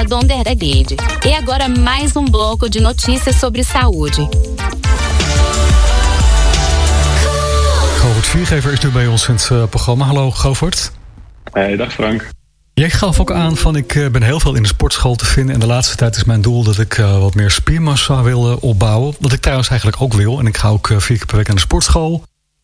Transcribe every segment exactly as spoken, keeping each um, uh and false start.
Donder da Rede. E agora mais um bloco de notícias sobre saúde. Govert Viergever is nu bij ons in het uh, programma. Hallo Govert. Hey, dag Frank. Jij gaf ook aan van ik uh, ben heel veel in de sportschool te vinden. En de laatste tijd is mijn doel dat ik uh, wat meer spiermassa wil uh, opbouwen. Wat ik trouwens eigenlijk ook wil. En ik ga ook uh, vier keer per week aan de sportschool.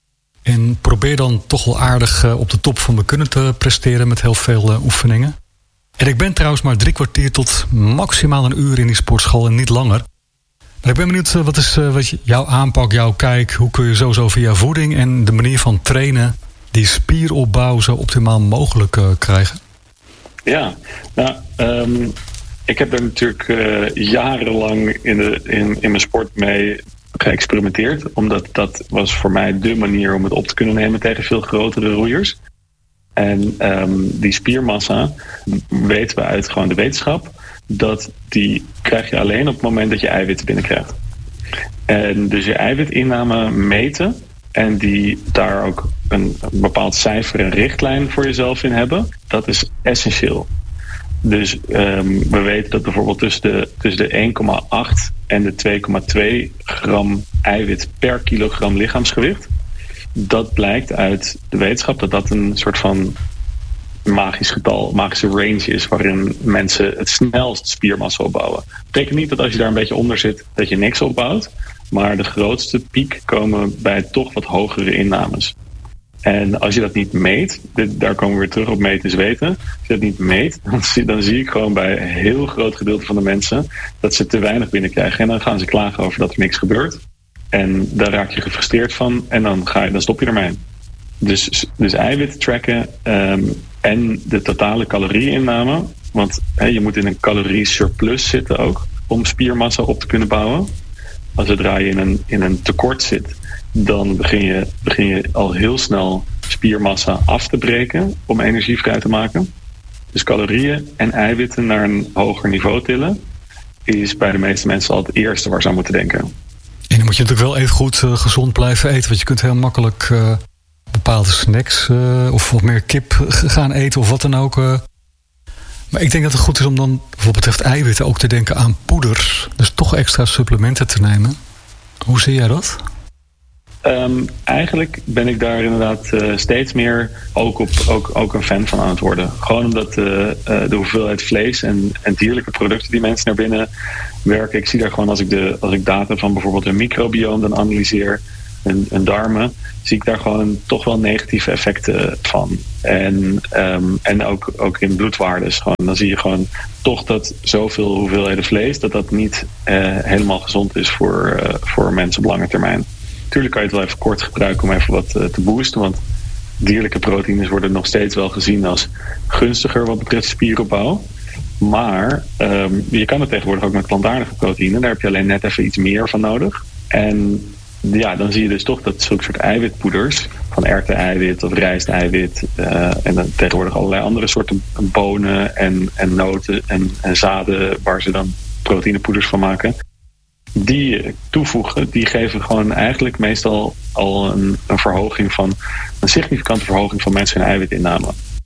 En probeer dan toch wel aardig uh, op de top van mijn kunnen te presteren met heel veel uh, oefeningen. En ik ben trouwens maar drie kwartier tot maximaal een uur in die sportschool en niet langer. Maar ik ben benieuwd, uh, wat is uh, wat jouw aanpak, jouw kijk? Hoe kun je sowieso via voeding en de manier van trainen die spieropbouw zo optimaal mogelijk uh, krijgen? Ja, nou, um, ik heb er natuurlijk uh, jarenlang in, de, in, in mijn sport mee geëxperimenteerd. Omdat dat was voor mij dé manier om het op te kunnen nemen tegen veel grotere roeiers. En um, die spiermassa weten we uit gewoon de wetenschap. Dat die krijg je alleen op het moment dat je eiwitten binnenkrijgt. En dus je eiwitinname meten en die daar ook een, een bepaald cijfer en richtlijn voor jezelf in hebben, dat is essentieel. Dus um, we weten dat bijvoorbeeld tussen de, tussen de één komma acht en de twee komma twee gram eiwit per kilogram lichaamsgewicht, dat blijkt uit de wetenschap dat dat een soort van magisch getal, magische range is waarin mensen het snelst spiermassa opbouwen. Dat betekent niet dat als je daar een beetje onder zit dat je niks opbouwt, maar de grootste piek komen bij toch wat hogere innames. En als je dat niet meet, dit, daar komen we weer terug op meten is weten. Als je dat niet meet, dan zie, dan zie ik gewoon bij een heel groot gedeelte van de mensen dat ze te weinig binnenkrijgen. En dan gaan ze klagen over dat er niks gebeurt. En daar raak je gefrustreerd van en dan, ga je, dan stop je ermee. Dus, dus eiwitten tracken um, en de totale calorieinname. Want he, je moet in een calorie surplus zitten ook om spiermassa op te kunnen bouwen. Als zodra je in een, in een tekort zit, dan begin je, begin je al heel snel spiermassa af te breken om energie vrij te maken. Dus calorieën en eiwitten naar een hoger niveau tillen is bij de meeste mensen al het eerste waar ze aan moeten denken. En dan moet je natuurlijk wel even goed uh, gezond blijven eten. Want je kunt heel makkelijk uh, bepaalde snacks uh, of wat meer kip gaan eten of wat dan ook. Uh. Maar ik denk dat het goed is om dan, wat betreft eiwitten, ook te denken aan poeder. Dus toch extra supplementen te nemen. Hoe zie jij dat? Um, eigenlijk ben ik daar inderdaad uh, steeds meer ook, op, ook, ook een fan van aan het worden. Gewoon omdat uh, uh, de hoeveelheid vlees en, en dierlijke producten die mensen naar binnen werken. Ik zie daar gewoon als ik, de, als ik data van bijvoorbeeld een microbiome dan analyseer, een, een darmen, zie ik daar gewoon toch wel negatieve effecten van. En, um, en ook, ook in bloedwaardes. Gewoon, dan zie je gewoon toch dat zoveel hoeveelheden vlees, dat dat niet uh, helemaal gezond is voor, uh, voor mensen op lange termijn. Natuurlijk kan je het wel even kort gebruiken om even wat uh, te boosten. Want dierlijke proteïnes worden nog steeds wel gezien als gunstiger wat betreft spieropbouw. Maar um, je kan het tegenwoordig ook met plantaardige proteïnen. Daar heb je alleen net even iets meer van nodig. En ja, dan zie je dus toch dat zulke soort eiwitpoeders, van erwten-eiwit of rijst-eiwit, uh, en dan tegenwoordig allerlei andere soorten bonen en, en noten en, en zaden waar ze dan proteïnepoeders van maken, die toevoegen, die geven gewoon eigenlijk meestal al een, een verhoging van, een significante verhoging van mensen hun eiwitinname.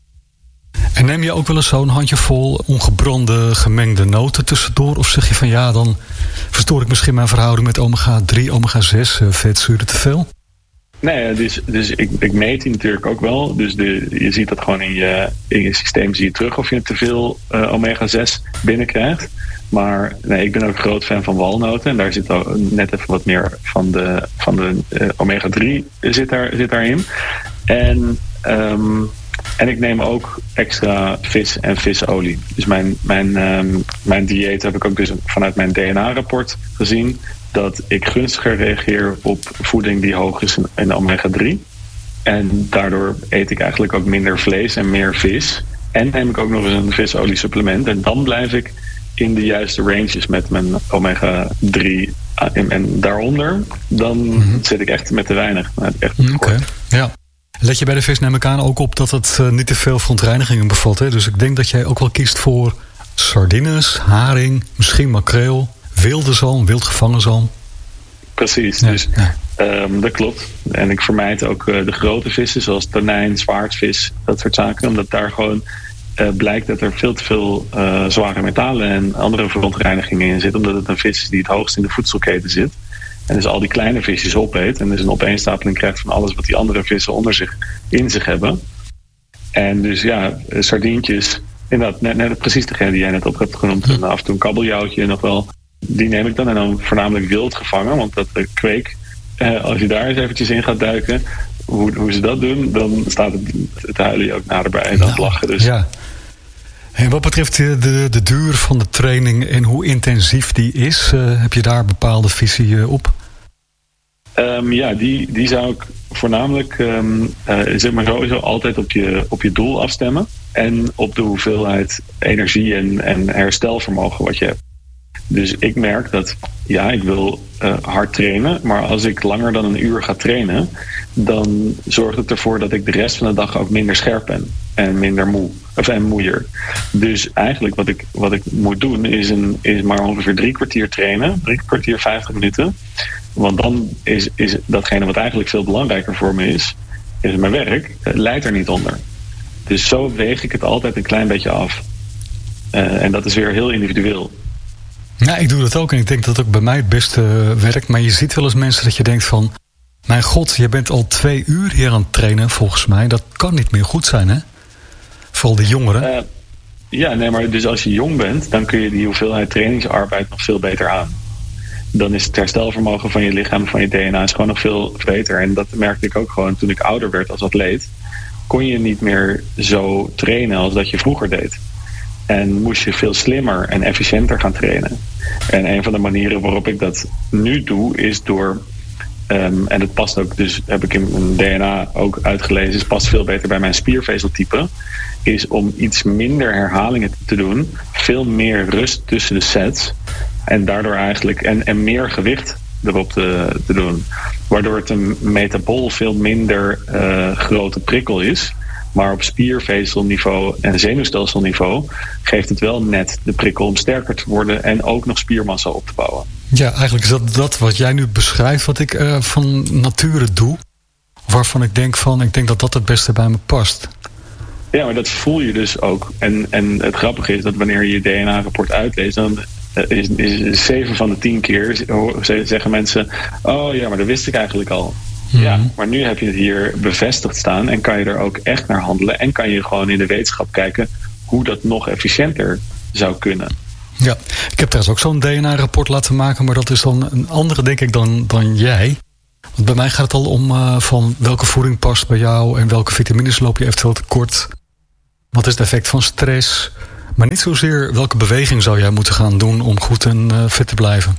En neem je ook wel eens zo'n handjevol ongebrande gemengde noten tussendoor? Of zeg je van ja, dan verstoor ik misschien mijn verhouding met omega drie, omega zes uh, vetzuren te veel? Nee, dus, dus ik, ik meet die natuurlijk ook wel. Dus de, je ziet dat gewoon in je, in je systeem zie je terug of je te veel uh, omega zes binnenkrijgt. Maar nee, ik ben ook groot fan van walnoten. En daar zit ook net even wat meer van de, van de uh, omega drie zit, daar, zit daarin. En, um, en ik neem ook extra vis en visolie. Dus mijn, mijn, um, mijn dieet heb ik ook dus vanuit mijn D N A-rapport gezien dat ik gunstiger reageer op voeding die hoog is in de omega drie. En daardoor eet ik eigenlijk ook minder vlees en meer vis. En neem ik ook nog eens een visolie supplement. En dan blijf ik in de juiste ranges met mijn omega drie. En, en daaronder, dan mm-hmm. zit ik echt met te weinig. Echt Oké, okay. Ja. Let je bij de vis neem ik aan ook op dat het uh, niet te veel verontreinigingen bevat. Hè? Dus ik denk dat jij ook wel kiest voor sardines, haring, misschien makreel, wilde zalm, wild gevangen zalm. Precies, ja, dus ja. Um, dat klopt. En ik vermijd ook uh, de grote vissen zoals tonijn, zwaardvis, dat soort zaken. Omdat daar gewoon uh, blijkt dat er veel te veel uh, zware metalen en andere verontreinigingen in zitten, omdat het een vis is die het hoogst in de voedselketen zit. En dus al die kleine visjes opeet en dus een opeenstapeling krijgt van alles wat die andere vissen onder zich in zich hebben. En dus ja, sardientjes, inderdaad, net, net precies degene die jij net op hebt genoemd. En af en toe een kabeljauwtje nog wel. Die neem ik dan en dan voornamelijk wild gevangen. Want dat uh, kweek, uh, als je daar eens eventjes in gaat duiken, hoe, hoe ze dat doen, dan staat het, het huilen je ook naderbij en dan nou, lachen. Dus. Ja. En wat betreft de, de, de duur van de training en hoe intensief die is, uh, heb je daar bepaalde visie uh, op? Um, ja, die, die zou ik voornamelijk um, uh, zeg maar sowieso altijd op je, op je doel afstemmen. En op de hoeveelheid energie en, en herstelvermogen wat je hebt. Dus ik merk dat, ja, ik wil uh, hard trainen. Maar als ik langer dan een uur ga trainen, dan zorgt het ervoor dat ik de rest van de dag ook minder scherp ben. En minder moe. Of en moeier. Dus eigenlijk wat ik, wat ik moet doen is, een, is maar ongeveer drie kwartier trainen. Drie kwartier, vijftig minuten. Want dan is, is datgene wat eigenlijk veel belangrijker voor me is, is mijn werk, leidt er niet onder. Dus zo weeg ik het altijd een klein beetje af. Uh, en dat is weer heel individueel. Ja, ik doe dat ook en ik denk dat het ook bij mij het beste werkt. Maar je ziet wel eens mensen dat je denkt van, mijn god, je bent al twee uur hier aan het trainen volgens mij. Dat kan niet meer goed zijn, hè? Vooral de jongeren. Uh, ja, nee, maar dus als je jong bent, dan kun je die hoeveelheid trainingsarbeid nog veel beter aan. Dan is het herstelvermogen van je lichaam, van je D N A is gewoon nog veel beter. En dat merkte ik ook gewoon toen ik ouder werd als atleet. Kon je niet meer zo trainen als dat je vroeger deed. En moest je veel slimmer en efficiënter gaan trainen. En een van de manieren waarop ik dat nu doe is door, um, en het past ook, dus heb ik in mijn D N A ook uitgelezen, het past veel beter bij mijn spiervezeltype, is om iets minder herhalingen te doen, veel meer rust tussen de sets en daardoor eigenlijk en, en meer gewicht erop te, te doen. Waardoor het een metabool veel minder uh, grote prikkel is. Maar op spiervezelniveau en zenuwstelselniveau geeft het wel net de prikkel om sterker te worden en ook nog spiermassa op te bouwen. Ja, eigenlijk is dat, dat wat jij nu beschrijft, wat ik uh, van nature doe. Waarvan ik denk van, ik denk dat dat het beste bij me past. Ja, maar dat voel je dus ook. En, en het grappige is dat wanneer je je D N A-rapport uitleest, dan is, is zeven van de tien keer zeggen mensen, oh ja, maar dat wist ik eigenlijk al. Ja, maar nu heb je het hier bevestigd staan en kan je er ook echt naar handelen. En kan je gewoon in de wetenschap kijken hoe dat nog efficiënter zou kunnen. Ja, ik heb trouwens ook zo'n D N A-rapport laten maken, maar dat is dan een andere, denk ik, dan, dan jij. Want bij mij gaat het al om uh, van welke voeding past bij jou en welke vitamines loop je eventueel tekort. Wat is het effect van stress? Maar niet zozeer welke beweging zou jij moeten gaan doen om goed en uh, fit te blijven.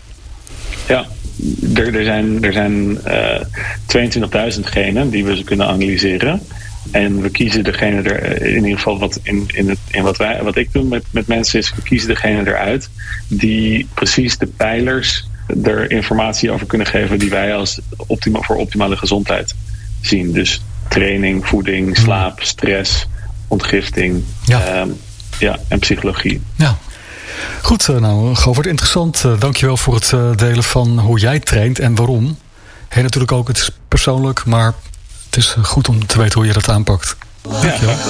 Ja. Er, er zijn, er zijn uh, tweeëntwintigduizend genen die we kunnen analyseren. En we kiezen degene er, in ieder geval wat, in, in, het, in wat, wij, wat ik doe met, met mensen is, we kiezen degene eruit die precies de pijlers er informatie over kunnen geven die wij als optima, voor optimale gezondheid zien. Dus training, voeding, slaap, stress, ontgifting ja. Um, ja, en psychologie. Ja. Goed, nou Govert, interessant. Uh, dankjewel voor het uh, delen van hoe jij traint en waarom. En natuurlijk ook, het is persoonlijk, maar het is goed om te weten hoe je dat aanpakt. Dankjewel. Ja.